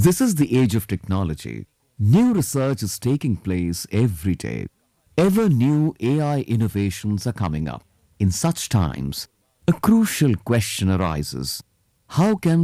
This is the age of technology. New research is taking place every day. Ever new AI innovations are coming up. In such times, a crucial question arises. How can